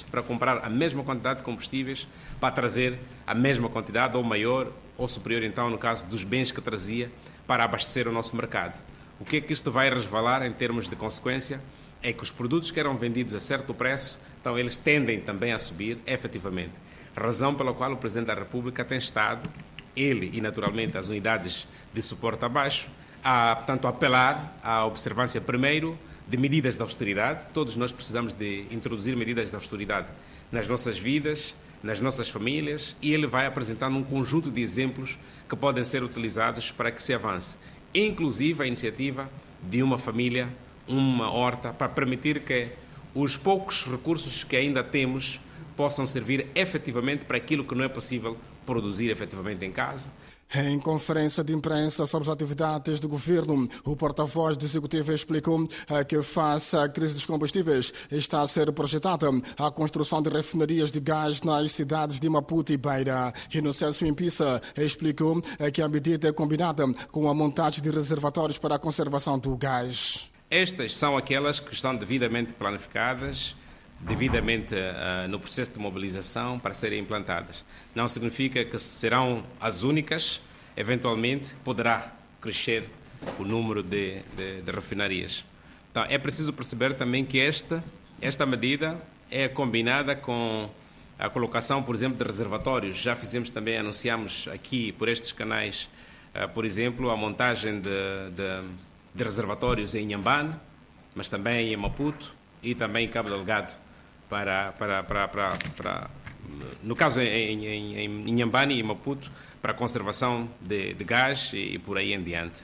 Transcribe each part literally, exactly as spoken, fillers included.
para comprar a mesma quantidade de combustíveis para trazer a mesma quantidade ou maior ou superior, então, no caso dos bens que trazia para abastecer o nosso mercado. O que é que isto vai resvalar em termos de consequência? É que os produtos que eram vendidos a certo preço, então eles tendem também a subir efetivamente. Razão pela qual o Presidente da República tem estado, ele e naturalmente as unidades de suporte abaixo, a, portanto, apelar à observância primeiro de medidas de austeridade. Todos nós precisamos de introduzir medidas de austeridade nas nossas vidas, nas nossas famílias, e ele vai apresentando um conjunto de exemplos que podem ser utilizados para que se avance. Inclusive a iniciativa de uma família, uma horta, para permitir que os poucos recursos que ainda temos possam servir efetivamente para aquilo que não é possível produzir efetivamente em casa. Em conferência de imprensa sobre as atividades do governo, o porta-voz do Executivo explicou que, face à crise dos combustíveis, está a ser projetada a construção de refinarias de gás nas cidades de Maputo e Beira. Inocêncio Impissa explicou que a medida é combinada com a montagem de reservatórios para a conservação do gás. Estas são aquelas que estão devidamente planificadas, devidamente uh, no processo de mobilização para serem implantadas. Não significa que serão as únicas, eventualmente poderá crescer o número de, de, de refinarias. Então é preciso perceber também que esta, esta medida é combinada com a colocação, por exemplo, de reservatórios. Já fizemos também, anunciamos aqui por estes canais, uh, por exemplo, a montagem de, de, de reservatórios em Inhambane, mas também em Maputo e também em Cabo Delgado. Para, para, para, para, para, no caso em, em, em Inhambane e Maputo, para a conservação de, de gás e, e por aí em diante.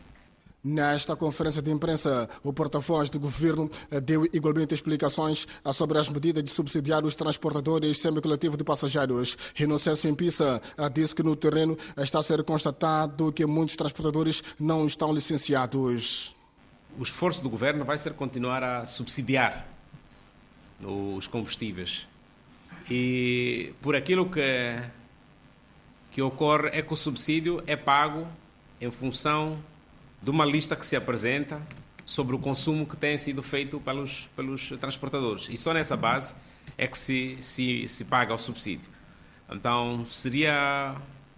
Nesta conferência de imprensa, o porta-voz do governo deu igualmente explicações sobre as medidas de subsidiar os transportadores semicoletivos de passageiros. Inocêncio Impissa disse que no terreno está a ser constatado que muitos transportadores não estão licenciados. O esforço do governo vai ser continuar a subsidiar os combustíveis. E por aquilo que, que ocorre é que o subsídio é pago em função de uma lista que se apresenta sobre o consumo que tem sido feito pelos, pelos transportadores. E só nessa base é que se, se, se paga o subsídio. Então seria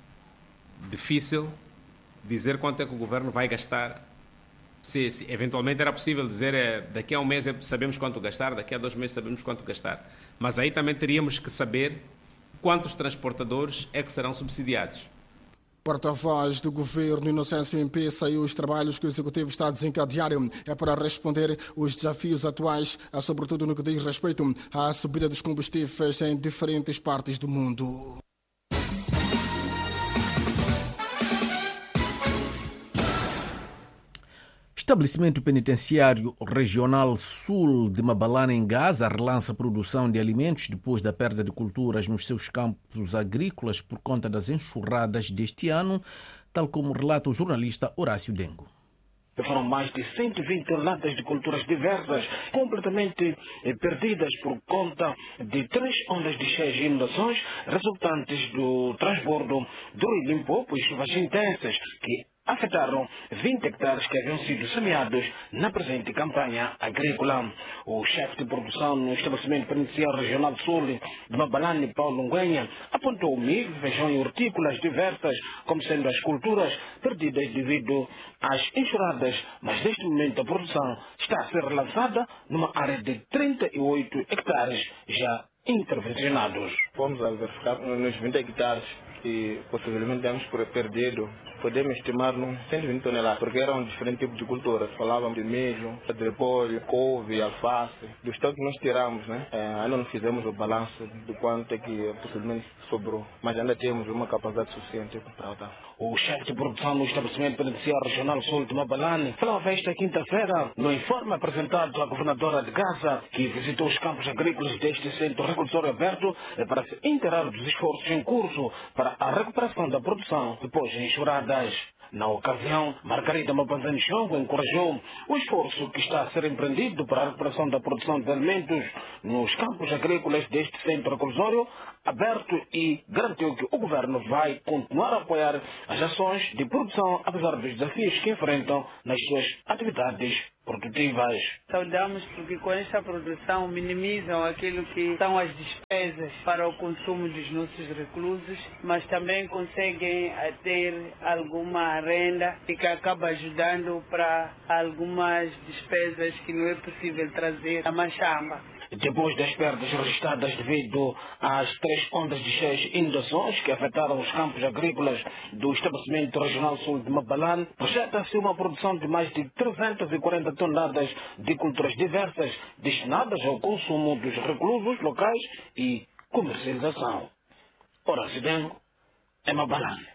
difícil dizer quanto é que o governo vai gastar. Se, se eventualmente era possível dizer é, daqui a um mês sabemos quanto gastar, daqui a dois meses sabemos quanto gastar. Mas aí também teríamos que saber quantos transportadores é que serão subsidiados. Porta-voz do governo Inocêncio Impissa e os trabalhos que o Executivo está a desencadear é para responder os desafios atuais, sobretudo no que diz respeito à subida dos combustíveis em diferentes partes do mundo. Estabelecimento Penitenciário Regional Sul de Mabalane, em Gaza, relança a produção de alimentos depois da perda de culturas nos seus campos agrícolas por conta das enxurradas deste ano, tal como relata o jornalista Horácio Dengo. Foram mais de cento e vinte toneladas de culturas diversas, completamente perdidas por conta de três ondas de cheias e inundações resultantes do transbordo do Rio Limpopo e chuvas intensas que afetaram vinte hectares que haviam sido semeados na presente campanha agrícola. O chefe de produção no estabelecimento penitenciário regional sul de Mabalane, Paulo Nguenha, apontou milho, feijão e hortícolas diversas como sendo as culturas perdidas devido às enxurradas, mas neste momento a produção está a ser relançada numa área de trinta e oito hectares já intervencionados. Fomos a verificar nos vinte hectares que possivelmente temos perdido. Podemos estimar num cento e vinte toneladas, porque eram diferentes tipos de culturas. Falavam de milho, de repolho, couve, alface. Do estoque que nós tiramos, né? É, ainda não fizemos o balanço de quanto é que possivelmente sobrou, mas ainda temos uma capacidade suficiente para tratar. O chefe de produção no estabelecimento penitenciário regional sul de Mabalane falava esta quinta-feira no informe apresentado à governadora de Gaza, que visitou os campos agrícolas deste centro reclusório aberto para se inteirar dos esforços em curso para a recuperação da produção depois de enxurradas. Na ocasião, Margarida Mapanzani Chongo encorajou o esforço que está a ser empreendido para a recuperação da produção de alimentos nos campos agrícolas deste centro reclusório aberto e garantiu que o governo vai continuar a apoiar as ações de produção apesar dos desafios que enfrentam nas suas atividades produtivas. Saudamos porque com esta produção minimizam aquilo que são as despesas para o consumo dos nossos reclusos, mas também conseguem ter alguma renda e que acaba ajudando para algumas despesas que não é possível trazer da Machamba. Depois das perdas registradas devido às três ondas de cheias e inundações que afetaram os campos agrícolas do estabelecimento regional sul de Mabalane, projeta-se uma produção de mais de trezentas e quarenta toneladas de culturas diversas destinadas ao consumo dos reclusos locais e comercialização. Ora, Cidengo, é Mabalane.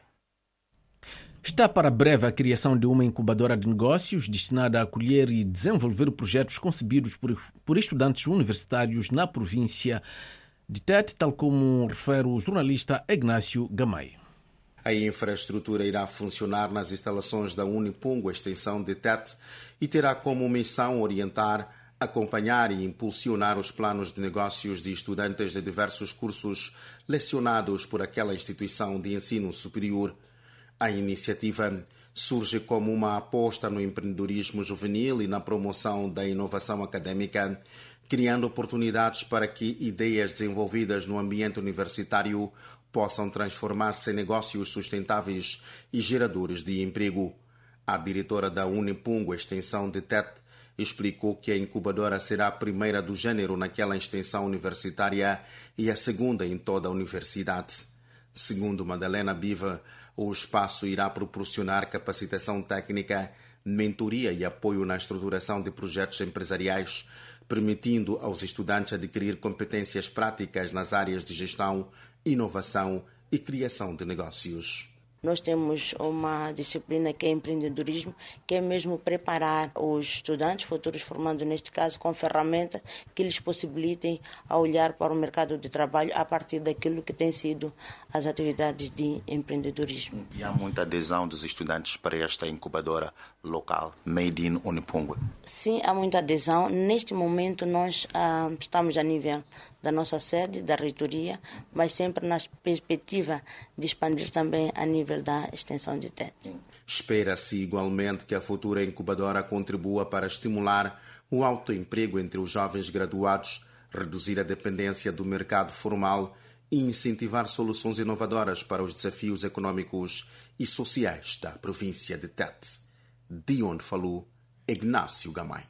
Está para breve a criação de uma incubadora de negócios destinada a acolher e desenvolver projetos concebidos por, por estudantes universitários na província de Tete, tal como refere o jornalista Ignácio Gamay. A infraestrutura irá funcionar nas instalações da Unipungo, extensão de Tete, e terá como missão orientar, acompanhar e impulsionar os planos de negócios de estudantes de diversos cursos lecionados por aquela instituição de ensino superior. A iniciativa surge como uma aposta no empreendedorismo juvenil e na promoção da inovação académica, criando oportunidades para que ideias desenvolvidas no ambiente universitário possam transformar-se em negócios sustentáveis e geradores de emprego. A diretora da Unipungo, extensão de Tete, explicou que a incubadora será a primeira do gênero naquela extensão universitária e a segunda em toda a universidade. Segundo Madalena Biva, o espaço irá proporcionar capacitação técnica, mentoria e apoio na estruturação de projetos empresariais, permitindo aos estudantes adquirir competências práticas nas áreas de gestão, inovação e criação de negócios. Nós temos uma disciplina que é empreendedorismo, que é mesmo preparar os estudantes futuros formandos, neste caso, com ferramentas que lhes possibilitem a olhar para o mercado de trabalho a partir daquilo que tem sido as atividades de empreendedorismo. E há muita adesão dos estudantes para esta incubadora local, Made in Unipungo? Sim, há muita adesão. Neste momento, nós ah, estamos a nível da nossa sede, da reitoria, mas sempre na perspectiva de expandir também a nível da extensão de Tete. Espera-se igualmente que a futura incubadora contribua para estimular o autoemprego entre os jovens graduados, reduzir a dependência do mercado formal e incentivar soluções inovadoras para os desafios econômicos e sociais da província de Tete. De onde falou Ignácio Gamay.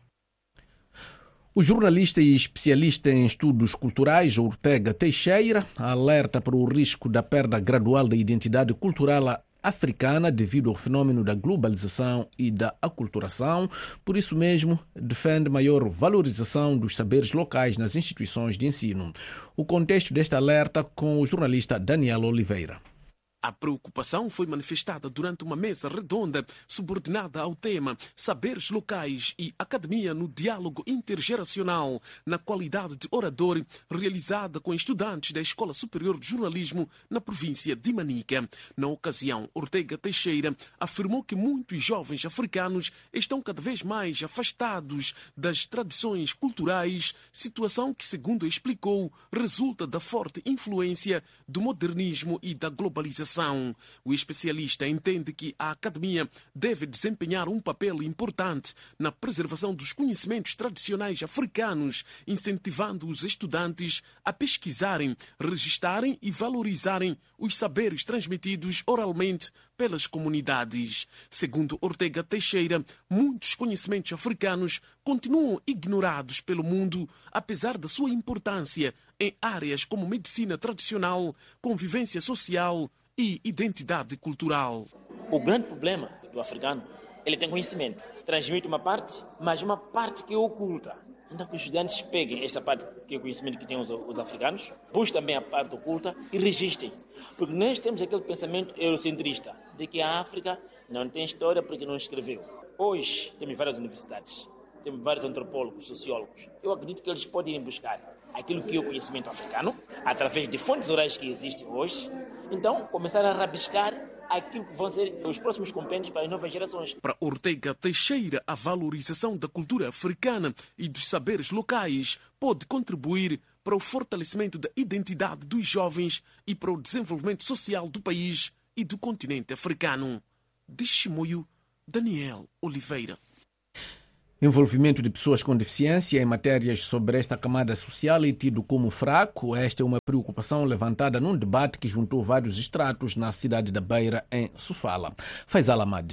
O jornalista e especialista em estudos culturais, Ortega Teixeira, alerta para o risco da perda gradual da identidade cultural africana devido ao fenômeno da globalização e da aculturação. Por isso mesmo, defende maior valorização dos saberes locais nas instituições de ensino. O contexto deste alerta com o jornalista Daniel Oliveira. A preocupação foi manifestada durante uma mesa redonda subordinada ao tema Saberes Locais e Academia no Diálogo Intergeracional, na qualidade de orador, realizada com estudantes da Escola Superior de Jornalismo na província de Manica. Na ocasião, Ortega Teixeira afirmou que muitos jovens africanos estão cada vez mais afastados das tradições culturais, situação que, segundo explicou, resulta da forte influência do modernismo e da globalização. O especialista entende que a academia deve desempenhar um papel importante na preservação dos conhecimentos tradicionais africanos, incentivando os estudantes a pesquisarem, registarem e valorizarem os saberes transmitidos oralmente pelas comunidades. Segundo Ortega Teixeira, muitos conhecimentos africanos continuam ignorados pelo mundo, apesar da sua importância em áreas como medicina tradicional, convivência social e identidade cultural. O grande problema do africano, ele tem conhecimento, transmite uma parte, mas uma parte que é oculta. Então que os estudantes peguem esta parte que é o conhecimento que têm os, os africanos, busquem também a parte oculta e registrem. Porque nós temos aquele pensamento eurocentrista, de que a África não tem história porque não escreveu. Hoje temos várias universidades, temos vários antropólogos, sociólogos. Eu acredito que eles podem ir buscar aquilo que é o conhecimento africano, através de fontes orais que existem hoje. Então, começar a rabiscar aquilo que vão ser os próximos compêndios para as novas gerações. Para Ortega Teixeira, a valorização da cultura africana e dos saberes locais pode contribuir para o fortalecimento da identidade dos jovens e para o desenvolvimento social do país e do continente africano. De Chimoio, Daniel Oliveira. Envolvimento de pessoas com deficiência em matérias sobre esta camada social é tido como fraco. Esta é uma preocupação levantada num debate que juntou vários estratos na cidade da Beira, em Sofala. Faisal Ahmad.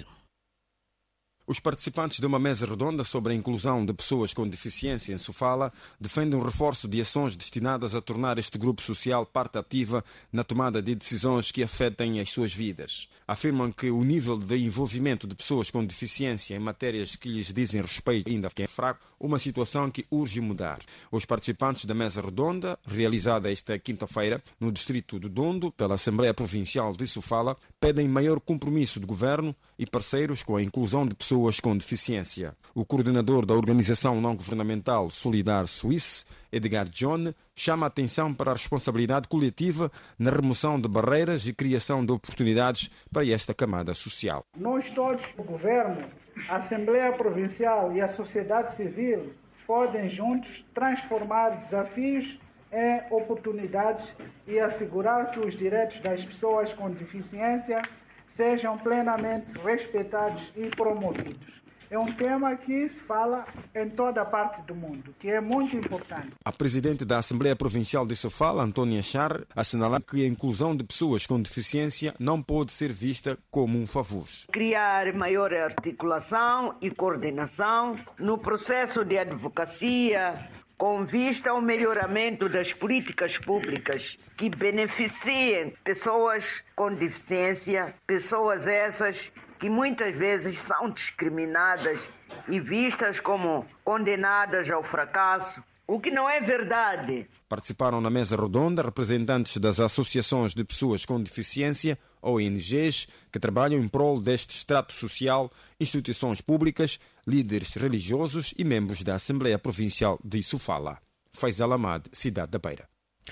Os participantes de uma mesa redonda sobre a inclusão de pessoas com deficiência em Sofala defendem um reforço de ações destinadas a tornar este grupo social parte ativa na tomada de decisões que afetem as suas vidas. Afirmam que o nível de envolvimento de pessoas com deficiência em matérias que lhes dizem respeito ainda é fraco, uma situação que urge mudar. Os participantes da mesa redonda, realizada esta quinta-feira no distrito do Dondo pela Assembleia Provincial de Sofala, pedem maior compromisso do governo e parceiros com a inclusão de pessoas com deficiência. O coordenador da organização não-governamental Solidar Suisse, Edgar John, chama a atenção para a responsabilidade coletiva na remoção de barreiras e criação de oportunidades para esta camada social. Nós todos, o governo, a Assembleia Provincial e a sociedade civil, podem juntos transformar desafios em oportunidades e assegurar que os direitos das pessoas com deficiência sejam plenamente respeitados e promovidos. É um tema que se fala em toda a parte do mundo, que é muito importante. A presidente da Assembleia Provincial de Sofala, Antônia Char, assinala que a inclusão de pessoas com deficiência não pode ser vista como um favor. Criar maior articulação e coordenação no processo de advocacia, com vista ao melhoramento das políticas públicas que beneficiem pessoas com deficiência, pessoas essas que muitas vezes são discriminadas e vistas como condenadas ao fracasso, o que não é verdade. Participaram na mesa redonda representantes das associações de pessoas com deficiência, O N Gs, que trabalham em prol deste extrato social, instituições públicas, líderes religiosos e membros da Assembleia Provincial de Sofala. Faisal Ahmad, Cidade da Beira.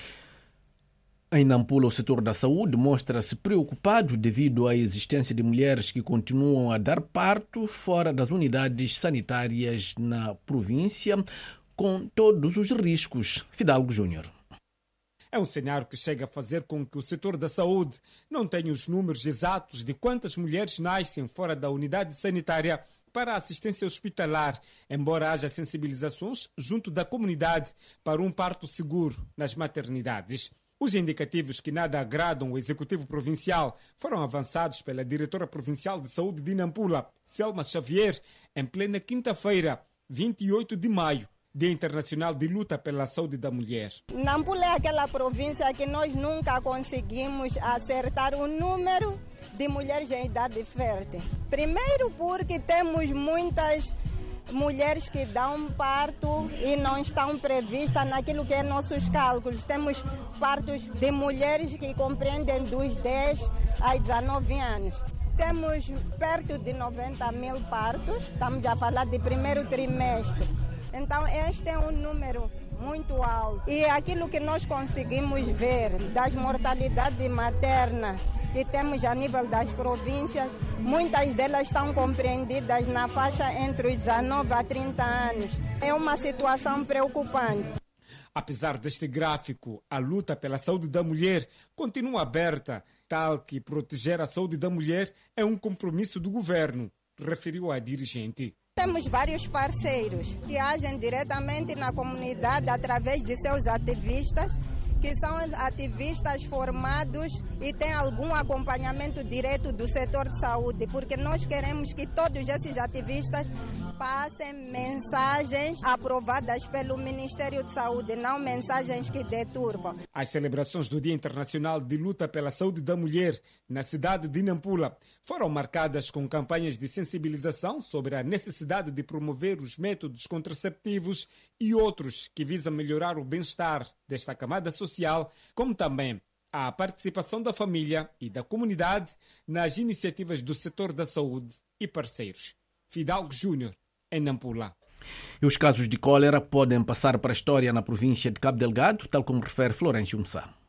Em Nampula, o setor da saúde mostra-se preocupado devido à existência de mulheres que continuam a dar parto fora das unidades sanitárias na província, com todos os riscos. Fidalgo Júnior. É um cenário que chega a fazer com que o setor da saúde não tenha os números exatos de quantas mulheres nascem fora da unidade sanitária para a assistência hospitalar, embora haja sensibilizações junto da comunidade para um parto seguro nas maternidades. Os indicativos que nada agradam o Executivo Provincial foram avançados pela Diretora Provincial de Saúde de Nampula, Selma Xavier, em plena quinta-feira, vinte e oito de maio, Dia Internacional de Luta pela Saúde da Mulher. Nampula é aquela província que nós nunca conseguimos acertar o número de mulheres em idade fértil. Primeiro porque temos muitas mulheres que dão parto e não estão previstas naquilo que é nossos cálculos. Temos partos de mulheres que compreendem dos dez a dezenove anos. Temos perto de noventa mil partos, estamos a falar de primeiro trimestre. Então este é um número muito alto. E aquilo que nós conseguimos ver das mortalidades maternas que temos a nível das províncias, muitas delas estão compreendidas na faixa entre os dezenove a trinta anos. É uma situação preocupante. Apesar deste gráfico, a luta pela saúde da mulher continua aberta, tal que proteger a saúde da mulher é um compromisso do governo, referiu a dirigente. Temos vários parceiros que agem diretamente na comunidade através de seus ativistas, que são ativistas formados e têm algum acompanhamento direto do setor de saúde, porque nós queremos que todos esses ativistas passem mensagens aprovadas pelo Ministério de Saúde, não mensagens que deturbam. As celebrações do Dia Internacional de Luta pela Saúde da Mulher na cidade de Nampula foram marcadas com campanhas de sensibilização sobre a necessidade de promover os métodos contraceptivos e outros que visam melhorar o bem-estar desta camada social, como também a participação da família e da comunidade nas iniciativas do setor da saúde e parceiros. Fidalgo Júnior, em Nampula. E os casos de cólera podem passar para a história na província de Cabo Delgado, tal como refere Florencio Mussá.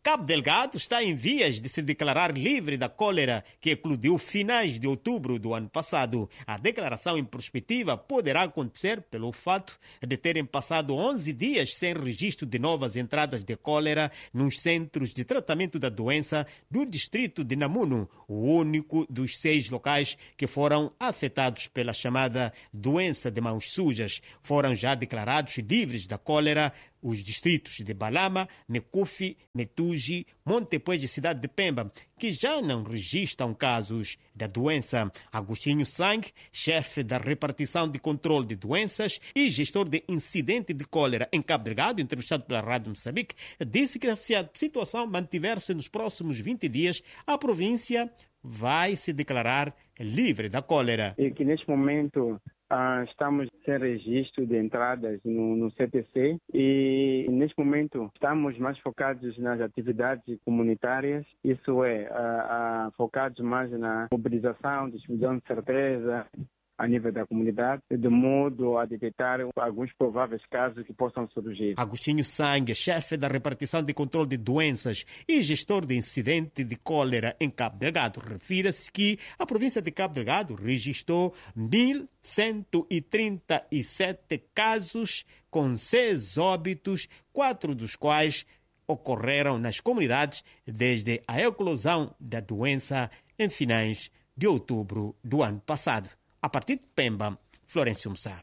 Cabo Delgado está em vias de se declarar livre da cólera que eclodiu finais de outubro do ano passado. A declaração em perspectiva poderá acontecer pelo fato de terem passado onze dias sem registro de novas entradas de cólera nos centros de tratamento da doença do distrito de Namuno, o único dos seis locais que foram afetados pela chamada doença de mãos sujas. Foram já declarados livres da cólera os distritos de Balama, Necufi, Metugi, Montepuez e Cidade de Pemba, que já não registram casos da doença. Agostinho Sang, chefe da repartição de controle de doenças e gestor de incidente de cólera em Cabo Delgado, entrevistado pela Rádio Moçambique, disse que se a situação mantiver-se nos próximos vinte dias, a província vai se declarar livre da cólera. E que neste momento ah, estamos sem registro de entradas no, no C T C e neste momento estamos mais focados nas atividades comunitárias, isso é, ah, ah, focados mais na mobilização, distribuição de certeza a nível da comunidade, de modo a detectar alguns prováveis casos que possam surgir. Agostinho Sang, chefe da repartição de controle de doenças e gestor de incidente de cólera em Cabo Delgado, refere-se que a província de Cabo Delgado registrou mil cento e trinta e sete casos com seis óbitos, quatro dos quais ocorreram nas comunidades desde a eclosão da doença em finais de outubro do ano passado. A partir de Pemba, Florencio Mussá.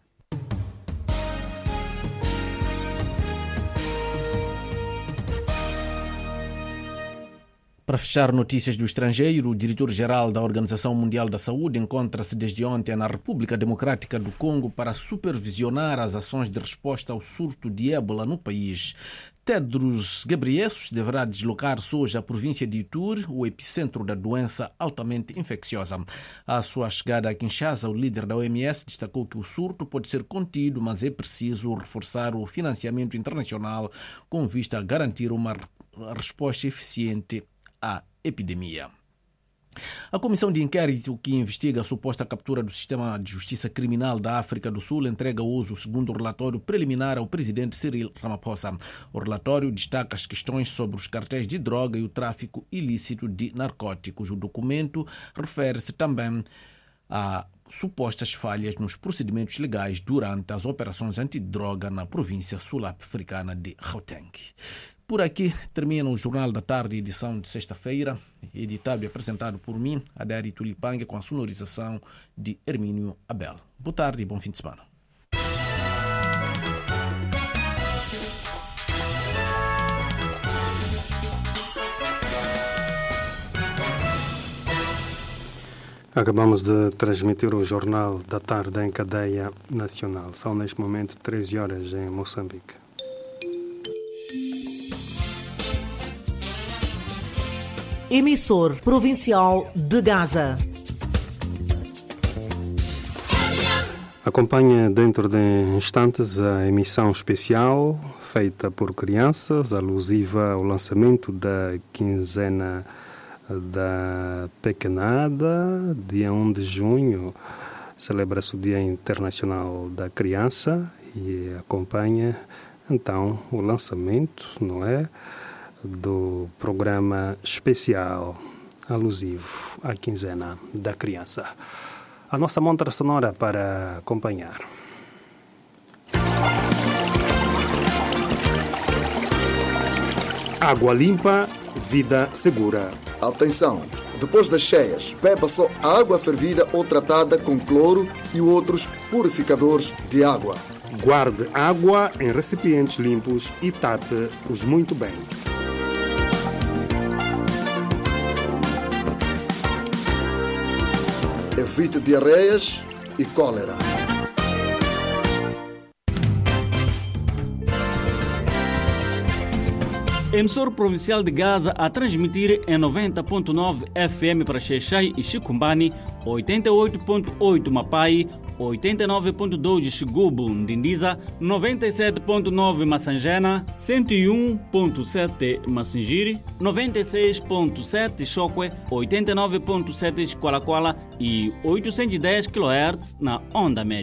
Para fechar notícias do estrangeiro, o diretor-geral da Organização Mundial da Saúde encontra-se desde ontem na República Democrática do Congo para supervisionar as ações de resposta ao surto de ébola no país. Tedros Ghebreyesus deverá deslocar-se hoje à província de Ituri, o epicentro da doença altamente infecciosa. À sua chegada a Kinshasa, o líder da O M S destacou que o surto pode ser contido, mas é preciso reforçar o financiamento internacional com vista a garantir uma resposta eficiente à epidemia. A Comissão de Inquérito que investiga a suposta captura do Sistema de Justiça Criminal da África do Sul entrega hoje o segundo relatório preliminar ao presidente Cyril Ramaphosa. O relatório destaca as questões sobre os cartéis de droga e o tráfico ilícito de narcóticos. O documento refere-se também a supostas falhas nos procedimentos legais durante as operações antidroga na província sul-africana de Gauteng. Por aqui termina o Jornal da Tarde, edição de sexta-feira, editado e apresentado por mim, Adari Tulipanga, com a sonorização de Hermínio Abel. Boa tarde e bom fim de semana. Acabamos de transmitir o Jornal da Tarde em cadeia nacional. São neste momento treze horas em Moçambique. Emissor provincial de Gaza. Acompanha dentro de instantes a emissão especial feita por crianças, alusiva ao lançamento da quinzena da Pequenada. Dia um de junho celebra-se o Dia Internacional da Criança e acompanha então o lançamento, não é, do programa especial alusivo à quinzena da criança. A nossa montra sonora para acompanhar. Água limpa, vida segura. Atenção! Depois das cheias, beba só a água fervida ou tratada com cloro e outros purificadores de água. Guarde água em recipientes limpos e tape-os muito bem. Evite diarreias e cólera. Emissor provincial de Gaza a transmitir em noventa ponto nove F M para Xai-Xai e Chicombani, oitenta e oito ponto oito Mapai, oitenta e nove ponto dois Xigubu, Ndindiza, noventa e sete ponto nove Massangena, cento e um ponto sete Massingiri, noventa e seis ponto sete Chokwe, oitenta e nove ponto sete Qualaquala e oitocentos e dez quilohertz na onda média.